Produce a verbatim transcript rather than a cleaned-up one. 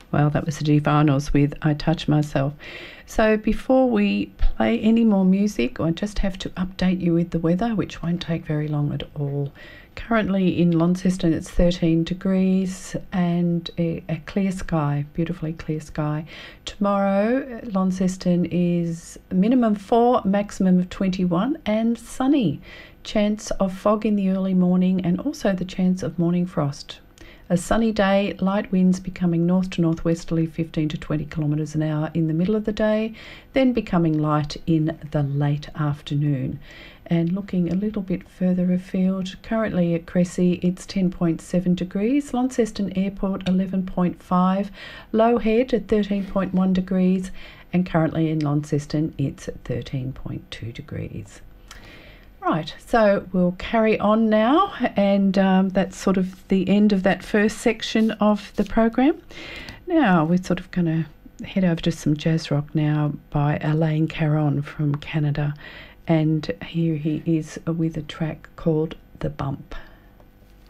Well, that was the Divanos with I Touch Myself. So before we play any more music, I just have to update you with the weather, which won't take very long at all. Currently in Launceston it's thirteen degrees and a, a clear sky, beautifully clear sky. Tomorrow Launceston is minimum four, maximum of twenty-one and sunny. Chance of fog in the early morning and also the chance of morning frost. A sunny day, light winds becoming north to northwesterly fifteen to twenty kilometres an hour in the middle of the day, then becoming light in the late afternoon. And looking a little bit further afield, currently at Cressy it's ten point seven degrees, Launceston Airport eleven point five, Low Head at thirteen point one degrees, and currently in Launceston it's at thirteen point two degrees. Right, so we'll carry on now, and um, that's sort of the end of that first section of the program. Now we're sort of going to head over to some jazz rock now by Alain Caron from Canada, and here he is with a track called The Bump.